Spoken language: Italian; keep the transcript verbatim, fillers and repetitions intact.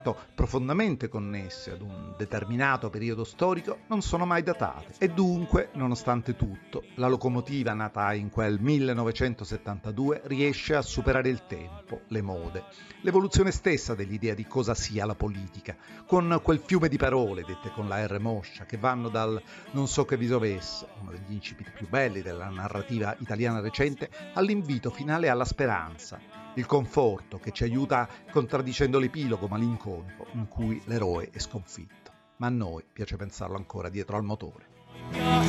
profondamente connesse ad un determinato periodo storico non sono mai datate e dunque, nonostante tutto, la locomotiva nata in quel millenovecentosettantadue riesce a superare il tempo, le mode, l'evoluzione stessa dell'idea di cosa sia la politica, con quel fiume di parole dette con la R moscia che vanno dal non so che vi sovesse, uno degli incipiti più belli della narrativa italiana recente, all'invito finale alla speranza, il conforto che ci aiuta contraddicendo l'epilogo malinconico in cui l'eroe è sconfitto. Ma a noi piace pensarlo ancora dietro al motore.